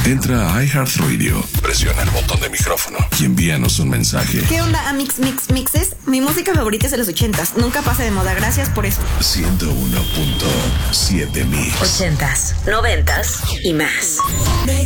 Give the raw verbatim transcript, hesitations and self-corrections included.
Entra a iHeartRadio, presiona el botón de micrófono y envíanos un mensaje. ¿Qué onda, Amix Mix Mixes? Mi música favorita es de los ochentas. Nunca pasa de moda. Gracias por eso. ciento uno punto siete Mix. Ochentas, noventas y más.